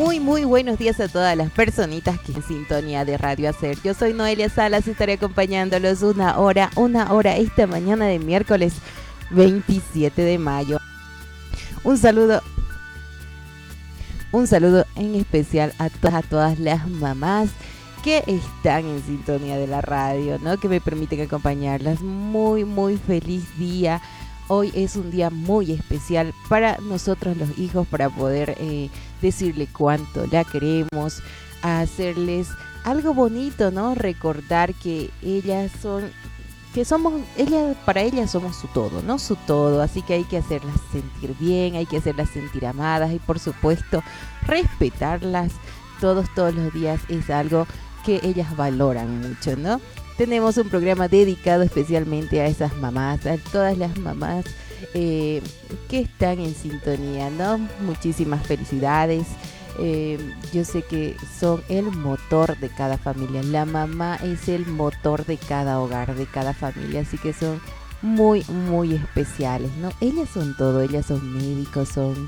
Muy buenos días a todas las personitas que en sintonía de Radio Hacer. Yo soy Noelia Salas y estaré acompañándolos una hora esta mañana de miércoles 27 de mayo. Un saludo en especial a todas las mamás que están en sintonía de la radio, ¿no? Que me permiten acompañarlas. Muy feliz día. Hoy es un día muy especial para nosotros los hijos, para poder decirle cuánto la queremos, hacerles algo bonito, ¿no? Recordar que para ellas somos su todo, ¿no? Su todo, así que hay que hacerlas sentir bien, hay que hacerlas sentir amadas y por supuesto respetarlas todos los días es algo que ellas valoran mucho, ¿no? Tenemos un programa dedicado especialmente a esas mamás, a todas las mamás que están en sintonía, ¿no? Muchísimas felicidades. Yo sé que son el motor de cada familia. La mamá es el motor de cada hogar, de cada familia, así que son muy especiales, ¿no? Ellas son todo, ellas son médicos,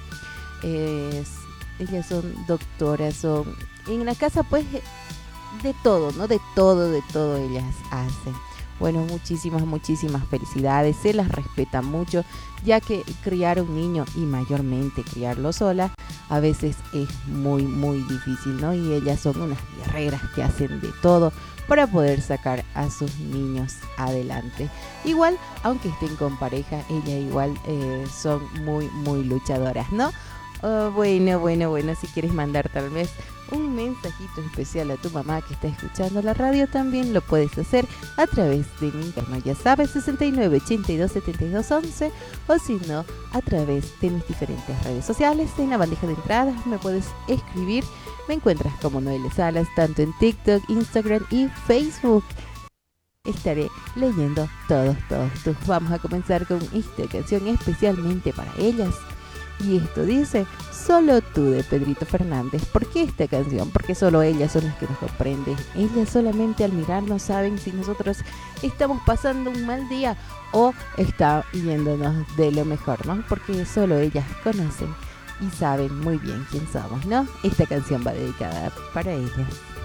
ellas son doctoras, son en la casa pues de todo, ¿no? De todo ellas hacen. Bueno, muchísimas felicidades. Se las respeta mucho, ya que criar un niño y mayormente criarlo sola a veces es muy difícil, ¿no? Y ellas son unas guerreras que hacen de todo para poder sacar a sus niños adelante. Igual, aunque estén con pareja, ellas igual son muy luchadoras, ¿no? Bueno, si quieres mandar tal vez un mensajito especial a tu mamá que está escuchando la radio, también lo puedes hacer a través de mi interno, ya sabes, 69 82 72 11, o si no, a través de mis diferentes redes sociales. En la bandeja de entradas me puedes escribir, me encuentras como Noelia Salas, tanto en TikTok, Instagram y Facebook. Estaré leyendo todos tus. Vamos a comenzar con esta canción especialmente para ellas. Y esto dice, Solo tú, de Pedrito Fernández. ¿Por qué esta canción? Porque solo ellas son las que nos comprenden. Ellas solamente al mirarnos saben si nosotros estamos pasando un mal día o está yéndonos de lo mejor, ¿no? Porque solo ellas conocen y saben muy bien quién somos, ¿no? Esta canción va dedicada para ellas.